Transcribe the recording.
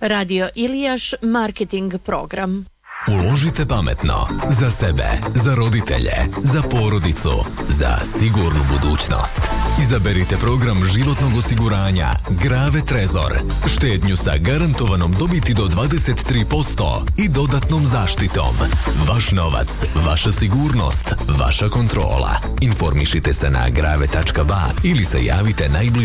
Radio Ilijaš marketing program. Uložite pametno za sebe, za roditelje, za porodicu, za sigurnu budućnost. Izaberite program životnog osiguranja Grave Trezor. Štednju sa garantovanom dobiti do 23% i dodatnom zaštitom. Vaš novac, vaša sigurnost, vaša kontrola. Informišite se na grave.ba ili se javite najbliže